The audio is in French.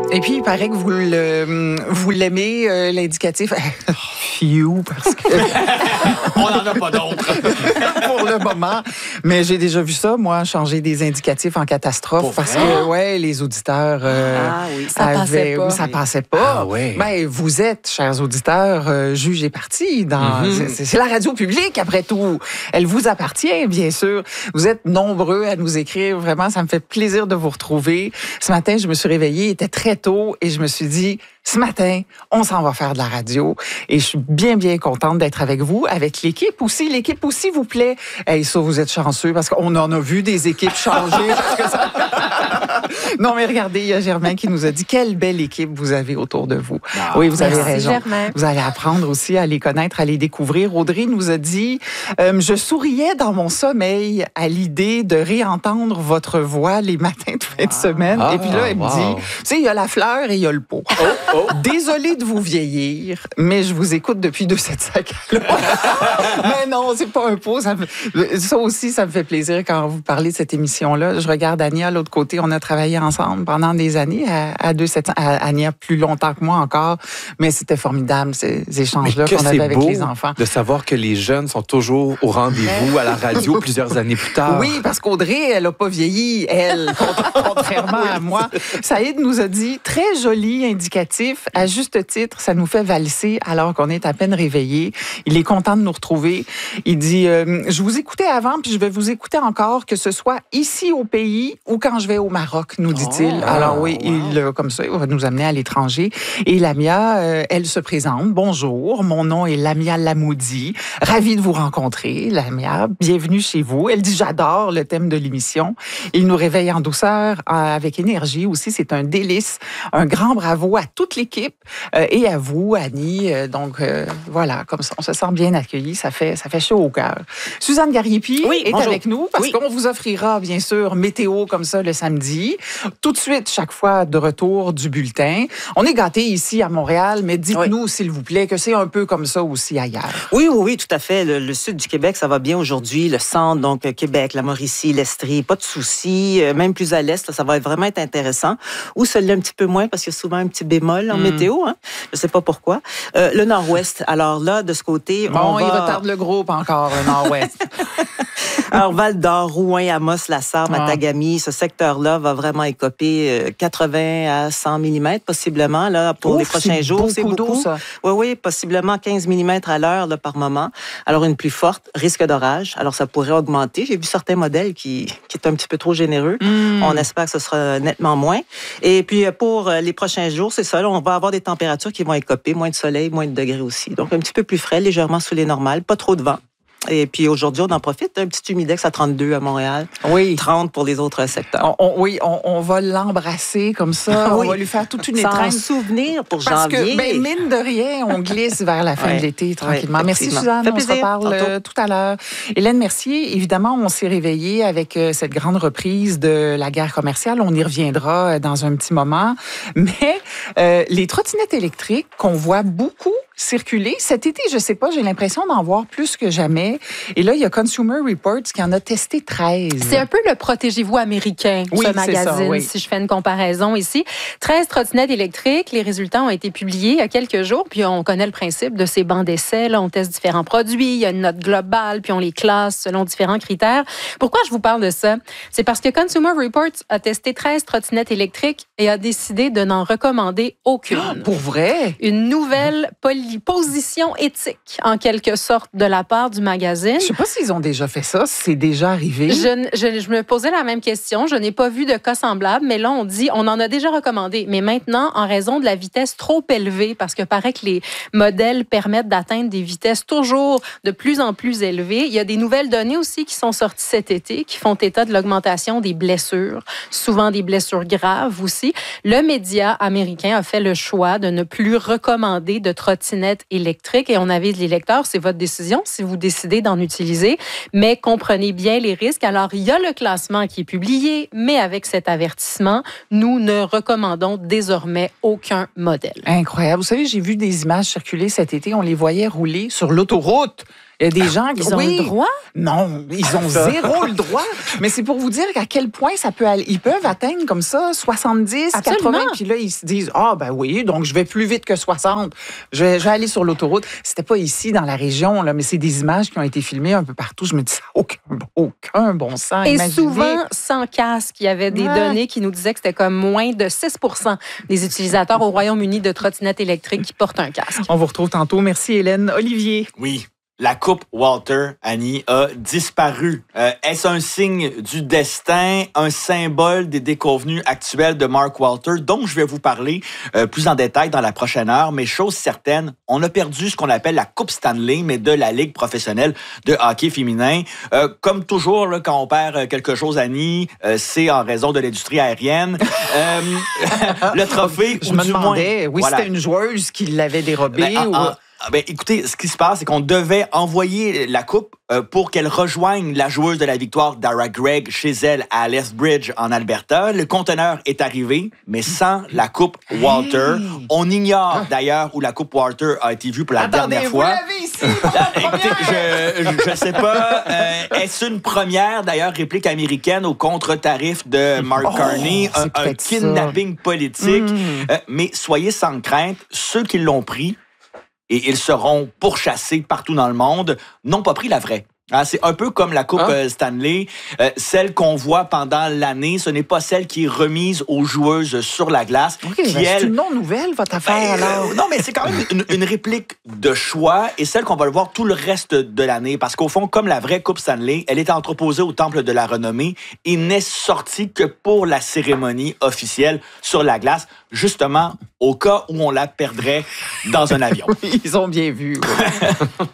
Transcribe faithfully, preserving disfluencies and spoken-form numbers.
Et puis, il paraît que vous, le, vous l'aimez, euh, l'indicatif. Phew, parce que... On n'en a pas d'autres. Pour le moment. Mais j'ai déjà vu ça, moi, changer des indicatifs en catastrophe. Pour parce vrai? que, ouais, les auditeurs... Euh, Ah oui, ça avaient, passait pas. Ça passait pas. Ah oui. Ben, vous êtes, chers auditeurs, euh, juges et partis. Dans, Mm-hmm. c'est, c'est la radio publique, après tout. Elle vous appartient, bien sûr. Vous êtes nombreux à nous écrire. Vraiment, ça me fait plaisir de vous retrouver. Ce matin, je me suis réveillée, il était très tôt, et je me suis dit... Ce matin, on s'en va faire de la radio et je suis bien, bien contente d'être avec vous, avec l'équipe aussi. L'équipe aussi, s'il vous plaît. Hey, ça, vous êtes chanceux parce qu'on en a vu des équipes changer. Parce que ça... Non, mais regardez, il y a Germain qui nous a dit quelle belle équipe vous avez autour de vous. Ah, oui, vous avez merci, raison. Germain. Vous allez apprendre aussi à les connaître, à les découvrir. Audrey nous a dit euh, je souriais dans mon sommeil à l'idée de réentendre votre voix les matins de fin de semaine. Ah, et puis là, elle me wow. dit, tu sais, il y a la fleur et il y a le pot. Oh, oh. Désolée de vous vieillir, mais je vous écoute depuis deux sept cinq. Mais non, c'est pas un pot. Ça, me... ça aussi, ça me fait plaisir quand vous parlez de cette émission-là. Je regarde Ania, l'autre côté, on a travaillé ensemble pendant des années à, à deux sept cents. Ania, plus longtemps que moi encore, mais c'était formidable, ces échanges-là qu'on avait avec les enfants. De savoir que les jeunes sont toujours au rendez-vous à la radio plusieurs années plus tard. Oui, parce qu'Audrey, elle n'a pas vieilli, elle, contrairement à moi. Saïd nous a dit, très joli indicatif, à juste titre, ça nous fait valser alors qu'on est à peine réveillés. Il est content de nous retrouver. Il dit, euh, je vous écoutais avant, puis je vais vous écouter encore, que ce soit ici au pays ou quand je vais au Maroc, nous dit-il. Oh, alors oui, wow. il, euh, comme ça, il va nous amener à l'étranger. Et Lamia, euh, elle se présente. Bonjour, mon nom est Lamia Lamoudi. Ravie de vous rencontrer, Lamia. Bienvenue chez vous. Elle dit, j'adore le thème de l'émission. Il nous réveille en douceur, euh, avec énergie aussi. C'est un délice. Un grand bravo à toute l'équipe euh, et à vous, Annie. Euh, donc, euh, voilà, comme ça, on se sent bien accueillis. Ça fait, ça fait chaud au cœur. Suzanne Gariepi Oui, est bonjour. avec nous parce Oui. qu'on vous offrira, bien sûr, météo comme ça le samedi. Tout de suite, chaque fois, de retour du bulletin. On est gâtés ici à Montréal, mais dites-nous, oui. s'il vous plaît, que c'est un peu comme ça aussi ailleurs. Oui, oui, oui, tout à fait. Le, le sud du Québec, ça va bien aujourd'hui. Le centre, donc Québec, la Mauricie, l'Estrie, pas de soucis. Même plus à l'est, là, ça va vraiment être intéressant. Ou celui-là un petit peu moins, parce qu'il y a souvent un petit bémol en mm. météo. Hein? Je sais pas pourquoi. Euh, le nord-ouest, alors là, de ce côté, bon, on va... il retarde le groupe encore, le nord-ouest. Alors, Val-d'Or, Rouyn, Amos, Lassar, Matagami, ce secteur-là va vraiment écoper quatre-vingts à cent millimètres, possiblement, là, pour Ouf, les prochains jours. C'est beaucoup, d'eau, ça. Oui, oui, possiblement quinze millimètres à l'heure, là, par moment. Alors, une pluie forte, risque d'orage. Alors, ça pourrait augmenter. J'ai vu certains modèles qui, qui est un petit peu trop généreux. Mm. On espère que ce sera nettement moins. Et puis, pour les prochains jours, c'est ça, là, on va avoir des températures qui vont écoper, moins de soleil, moins de degrés aussi. Donc, un petit peu plus frais, légèrement sous les normales, pas trop de vent. Et puis aujourd'hui, on en profite. Un petit humidex à trente-deux à Montréal. Oui. trente pour les autres secteurs. On, on, oui, on, on va l'embrasser comme ça. Oui. On va lui faire toute une étreinte. Sans souvenir pour Parce janvier. Que, ben, mine de rien, on glisse vers la fin ouais. de l'été tranquillement. Ouais, merci Suzanne, on se reparle euh, tout à l'heure. Hélène Mercier, évidemment, on s'est réveillé avec euh, cette grande reprise de la guerre commerciale. On y reviendra euh, dans un petit moment. Mais euh, les trottinettes électriques qu'on voit beaucoup circuler. Cet été, je sais pas, j'ai l'impression d'en voir plus que jamais. Et là, il y a Consumer Reports qui en a testé treize. C'est un peu le protégez-vous américain, oui, ce magazine, ça, oui. si je fais une comparaison ici. treize trottinettes électriques. Les résultats ont été publiés il y a quelques jours, puis on connaît le principe de ces bancs d'essai. Là, on teste différents produits, il y a une note globale, puis on les classe selon différents critères. Pourquoi je vous parle de ça? C'est parce que Consumer Reports a testé treize trottinettes électriques et a décidé de n'en recommander aucune. Oh, pour vrai? Une nouvelle politique position éthique, en quelque sorte, de la part du magazine. Je ne sais pas s'ils ont déjà fait ça, si c'est déjà arrivé. Je, je, je me posais la même question. Je n'ai pas vu de cas semblable, mais là, on dit, on en a déjà recommandé. Mais maintenant, en raison de la vitesse trop élevée, parce que paraît que les modèles permettent d'atteindre des vitesses toujours de plus en plus élevées, il y a des nouvelles données aussi qui sont sorties cet été, qui font état de l'augmentation des blessures, souvent des blessures graves aussi. Le média américain a fait le choix de ne plus recommander de trottinettes électriques et on avise les lecteurs, c'est votre décision si vous décidez d'en utiliser, mais comprenez bien les risques. Alors, il y a le classement qui est publié, mais avec cet avertissement, nous ne recommandons désormais aucun modèle. Incroyable. Vous savez, j'ai vu des images circuler cet été, on les voyait rouler sur l'autoroute. Il y a des gens qui Ils ont oui. le droit? Non, ils ont zéro le droit. Mais c'est pour vous dire à quel point ça peut aller. Ils peuvent atteindre comme ça soixante-dix, Absolument. quatre-vingts, puis là, ils se disent, ah ben oui, donc je vais plus vite que soixante. Je vais, je vais aller sur l'autoroute. C'était pas ici, dans la région, là, mais c'est des images qui ont été filmées un peu partout. Je me dis, ça n'a aucun, aucun bon sens. Et Imaginez. souvent, sans casque, il y avait des Ouais. données qui nous disaient que c'était comme moins de six pour cent des utilisateurs au Royaume-Uni de trottinettes électriques qui portent un casque. On vous retrouve tantôt. Merci, Hélène. Olivier. Oui. La coupe Walter, Annie, a disparu. Euh, est-ce un signe du destin, un symbole des déconvenus actuels de Mark Walter, dont je vais vous parler euh, plus en détail dans la prochaine heure, mais chose certaine, on a perdu ce qu'on appelle la Coupe Stanley, mais de la Ligue professionnelle de hockey féminin. Euh, comme toujours, là, quand on perd quelque chose, Annie, euh, c'est en raison de l'industrie aérienne. Euh, le trophée, Je ou me du demandais, moins, oui, voilà. c'était une joueuse qui l'avait dérobé. Ben, ou... en- en- Ah ben, écoutez, ce qui se passe, c'est qu'on devait envoyer la coupe euh, pour qu'elle rejoigne la joueuse de la victoire, Dara Gregg, chez elle à Lethbridge, en Alberta. Le conteneur est arrivé, mais sans la coupe Walter. Hey! On ignore d'ailleurs où la coupe Walter a été vue pour la Attendez, dernière vous fois. l'avez ici. Ah, écoutez, je, je sais pas. Euh, est-ce une première, d'ailleurs, réplique américaine au contre-tarif de Mark Oh, Carney, un, c'est un peut-être ça. kidnapping politique? Mm. Euh, mais soyez sans crainte, ceux qui l'ont pris, et ils seront pourchassés partout dans le monde, n'ont pas pris la vraie. Hein, c'est un peu comme la Coupe Ah. euh, Stanley. Euh, celle qu'on voit pendant l'année, ce n'est pas celle qui est remise aux joueuses sur la glace. OK, qui, ben, c'est elle, une non-nouvelle, votre affaire, ben, alors. euh, non, mais c'est quand même une, une réplique de choix et celle qu'on va le voir tout le reste de l'année. Parce qu'au fond, comme la vraie Coupe Stanley, elle est entreposée au Temple de la Renommée et n'est sortie que pour la cérémonie officielle sur la glace, justement au cas où on la perdrait dans un avion. Ils ont bien vu. oui.